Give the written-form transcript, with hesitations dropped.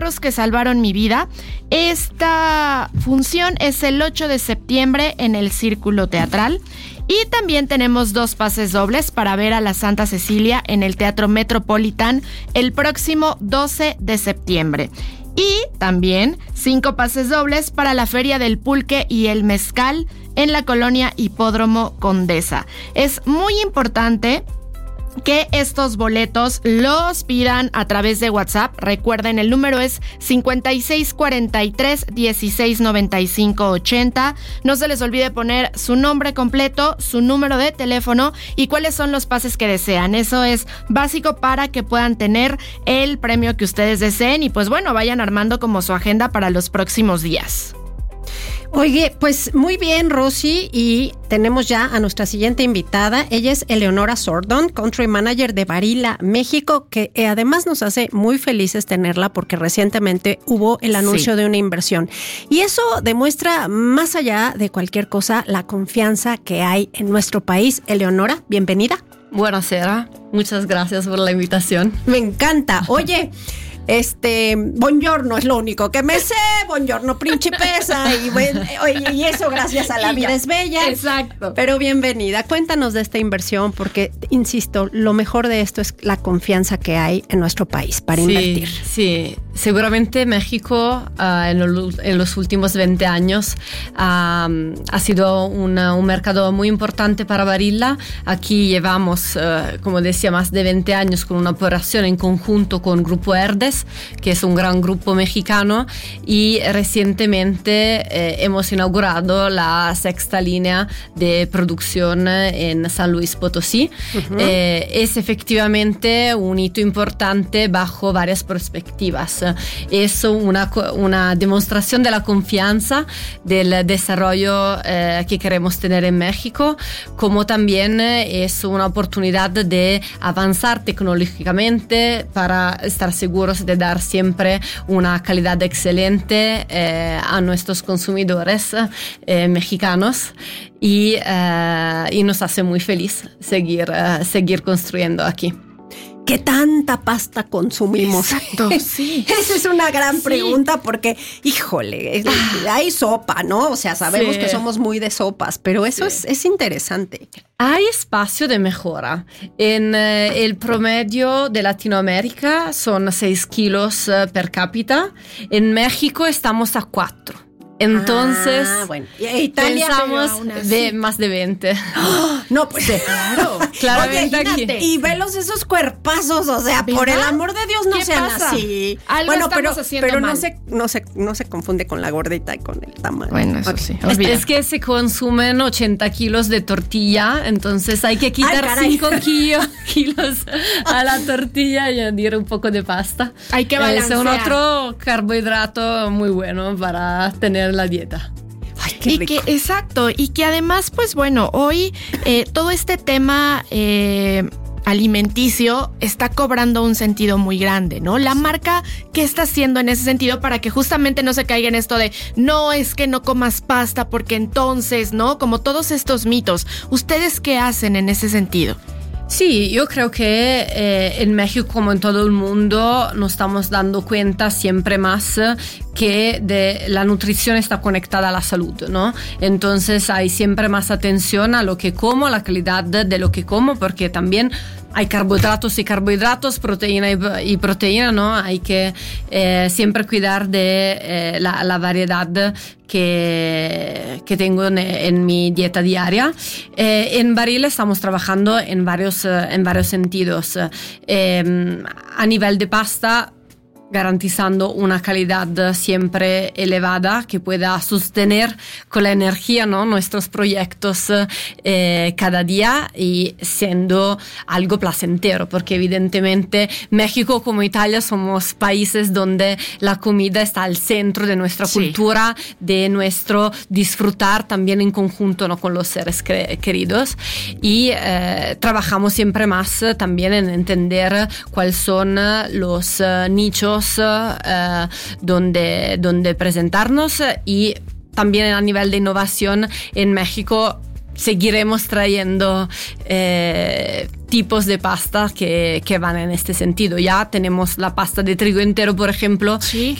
que salvaron mi vida. Esta función es el 8 de septiembre en el Círculo Teatral. Y también tenemos 2 pases dobles para ver a la Santa Cecilia en el Teatro Metropolitan el próximo 12 de septiembre. Y también 5 pases dobles para la Feria del Pulque y el Mezcal en la colonia Hipódromo Condesa. Es muy importante que estos boletos los pidan a través de WhatsApp. Recuerden, el número es 5643-169580. No se les olvide poner su nombre completo, su número de teléfono y cuáles son los pases que desean. Eso es básico para que puedan tener el premio que ustedes deseen y pues bueno, vayan armando como su agenda para los próximos días. Oye, pues muy bien, Rosy, y tenemos ya a nuestra siguiente invitada. Ella es Eleonora Sordon, Country Manager de Barilla, México, que además nos hace muy felices tenerla porque recientemente hubo el anuncio de una inversión. Y eso demuestra, más allá de cualquier cosa, la confianza que hay en nuestro país. Eleonora, bienvenida. Buonasera, muchas gracias por la invitación. Me encanta. Oye, buongiorno es lo único que me sé, buongiorno principesa, y eso gracias a La Vida es Bella. Exacto. Pero bienvenida, cuéntanos de esta inversión porque, insisto, lo mejor de esto es la confianza que hay en nuestro país para invertir. Sí, seguramente México en los últimos 20 años ha sido un mercado muy importante para Barilla. Aquí llevamos, como decía, más de 20 años con una operación en conjunto con Grupo Herdes, que es un gran grupo mexicano, y recientemente hemos inaugurado la 6ª línea de producción en San Luis Potosí. Uh-huh. Es efectivamente un hito importante bajo varias perspectivas. Es una demostración de la confianza del desarrollo que queremos tener en México, como también es una oportunidad de avanzar tecnológicamente para estar seguros de dar siempre una calidad excelente a nuestros consumidores mexicanos y nos hace muy feliz seguir construyendo aquí. ¿Qué tanta pasta consumimos? Exacto, sí. Esa es una gran pregunta porque, híjole, hay sopa, ¿no? O sea, sabemos que somos muy de sopas, pero eso es interesante. Hay espacio de mejora. En el promedio de Latinoamérica son 6 kilos per cápita. En México estamos a 4. Entonces, bueno. Italia pensamos de más de 20. ¡Oh! No, pues claro. Claramente. Oye, aquí. Y velos esos cuerpazos, o sea, ¿verdad? Por el amor de Dios, no sean pasa? Así. Algo estamos haciendo mal. no se confunde con la gordita y con el tamaño. Bueno, eso sí. Es que se consumen 80 kilos de tortilla, entonces hay que quitar 5 kilos a la tortilla y añadir un poco de pasta. Hay que balancear. Es un otro carbohidrato muy bueno para tener la dieta. Ay, qué rico. Exacto, y que además, pues bueno, hoy todo este tema alimenticio está cobrando un sentido muy grande, ¿no? La marca, ¿qué está haciendo en ese sentido para que justamente no se caiga en esto de no, es que no comas pasta porque entonces, ¿no? Como todos estos mitos. ¿Ustedes qué hacen en ese sentido? Sí, yo creo que en México, como en todo el mundo, nos estamos dando cuenta siempre más que la nutrición está conectada a la salud, ¿no? Entonces hay siempre más atención a lo que como, a la calidad de lo que como, porque también hay carbohidratos y carbohidratos, proteína y proteína, ¿no? Hay que siempre cuidar de la variedad que tengo en mi dieta diaria. En Barilla estamos trabajando en varios sentidos. A nivel de pasta, garantizando una calidad siempre elevada que pueda sostener con la energía, ¿no?, nuestros proyectos cada día y siendo algo placentero, porque evidentemente México como Italia somos países donde la comida está al centro de nuestra cultura, de nuestro disfrutar también en conjunto, ¿no?, con los seres queridos, y trabajamos siempre más también en entender cuáles son los nichos donde presentarnos, y también a nivel de innovación en México seguiremos trayendo tipos de pasta que van en este sentido. Ya tenemos la pasta de trigo entero, por ejemplo, Sí.